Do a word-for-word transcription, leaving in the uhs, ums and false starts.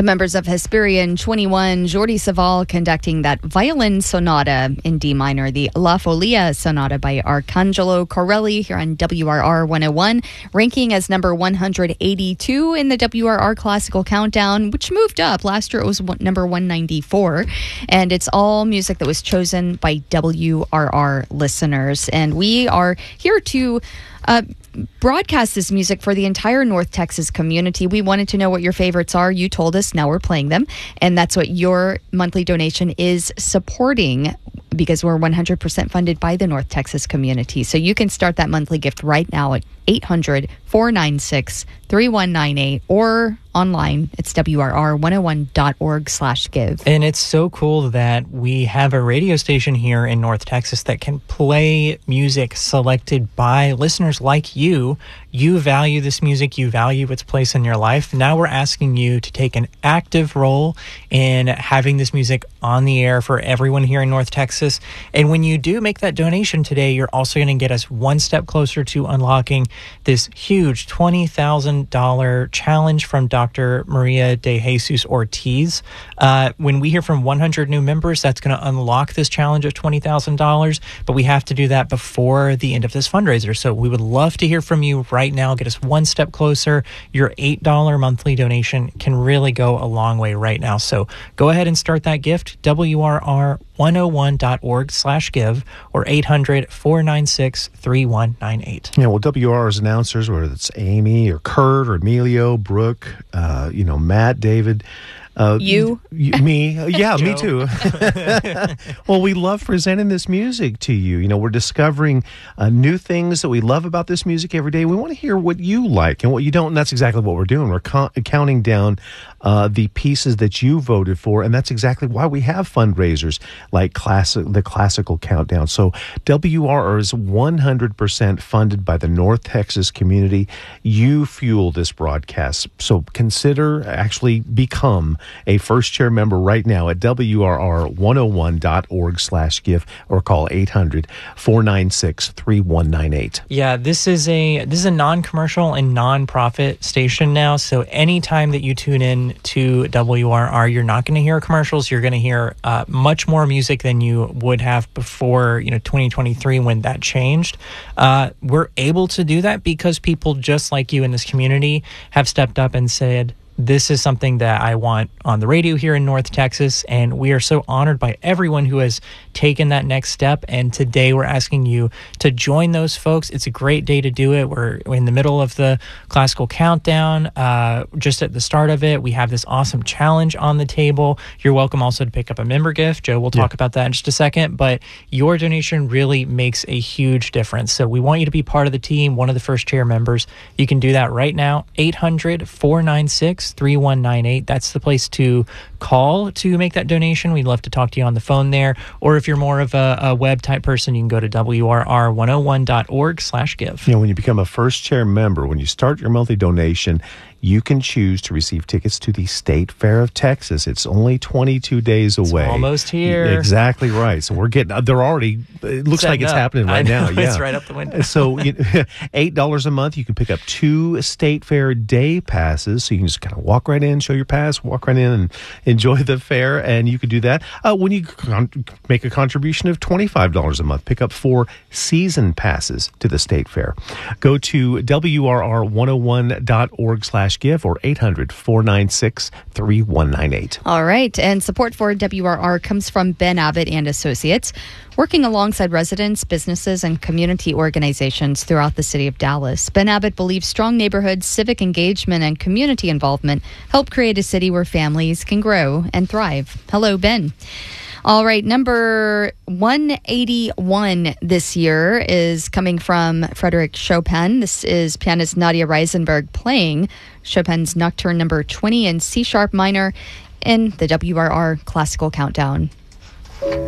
members of Hesperian twenty-one, Jordi Savall conducting that violin sonata in D minor, the La Folia sonata by Arcangelo Corelli here on W R R one oh one, ranking as number one hundred eighty-two in the W R R Classical Countdown, which moved up. Last year it was number one ninety-four, and it's all music that was chosen by W R R listeners. And we are here to uh, broadcast this music for the entire North Texas community. We wanted to know what your favorites are. You told us. Now we're playing them. And that's what your monthly donation is supporting, because we're one hundred percent funded by the North Texas community. So you can start that monthly gift right now at eight hundred, four nine six, three one nine eight or online. It's W R R one oh one dot org slash give. And it's so cool that we have a radio station here in North Texas that can play music selected by listeners like you. You value this music. You value its place in your life. Now we're asking you to take an active role in having this music on the air for everyone here in North Texas. And when you do make that donation today, you're also going to get us one step closer to unlocking this huge twenty thousand dollars challenge from Doctor Maria de Jesus Ortiz. Uh, when we hear from one hundred new members, that's going to unlock this challenge of twenty thousand dollars, but we have to do that before the end of this fundraiser. So we would love to hear from you right now. Get us one step closer. Your eight dollars monthly donation can really go a long way right now. So go ahead and start that gift, W R R one oh one dot org slash give or eight hundred, four nine six, three one nine eight. Yeah, well, W R R's announcers, whether it's Amy or Kurt or Emilio, Brooke, uh, you know, Matt, David, Uh, you? you? Me? Yeah, me too. Well, we love presenting this music to you. You know, we're discovering uh, new things that we love about this music every day. We want to hear what you like and what you don't, and that's exactly what we're doing. We're co- counting down uh, the pieces that you voted for, and that's exactly why we have fundraisers like classic, the Classical Countdown. So W R R is one hundred percent funded by the North Texas community. You fuel this broadcast. So consider, actually become a first chair member right now at W R R one oh one dot org slash give or call eight hundred, four nine six, three one nine eight. Yeah, this is a this is a non-commercial and non-profit station now. So anytime that you tune in to W R R, you're not going to hear commercials. You're going to hear uh, much more music than you would have before, you know, twenty twenty-three when that changed. Uh, we're able to do that because people just like you in this community have stepped up and said, this is something that I want on the radio here in North Texas, and we are so honored by everyone who has taken that next step. And today we're asking you to join those folks. It's a great day to do it. We're in the middle of the Classical Countdown. Uh, just at the start of it, we have this awesome challenge on the table. You're welcome also to pick up a member gift. Joe, we'll talk yeah. about that in just a second, but your donation really makes a huge difference. So we want you to be part of the team, one of the first chair members. You can do that right now, eight hundred, four nine six, three one nine eight. That's the place to call to make that donation. We'd love to talk to you on the phone there. Or if you're more of a, a web type person, you can go to W R R one oh one dot org slash give. You know, when you become a first chair member, when you start your monthly donation, you can choose to receive tickets to the State Fair of Texas. It's only twenty-two days away. It's almost here. Exactly right. So we're getting, they're already, it looks Setting like it's up. happening right now. Yeah. It's right up the window. So you know, eight dollars a month, you can pick up two State Fair day passes. So you can just kind of walk right in, show your pass, walk right in and enjoy the fair. And you can do that. Uh, when you con- make a contribution of twenty-five dollars a month, pick up four season passes to the State Fair. Go to W R R one oh one dot org slash give or eight hundred, four nine six, three one nine eight. All right. And support for W R R comes from Ben Abbott and Associates, working alongside residents, businesses, and community organizations throughout the city of Dallas. Ben Abbott believes strong neighborhoods, civic engagement, and community involvement help create a city where families can grow and thrive. Hello, Ben. All right, number one eighty-one this year is coming from Frederick Chopin. This is pianist Nadia Reisenberg playing Chopin's Nocturne number twenty in C-sharp minor in the W R R Classical Countdown.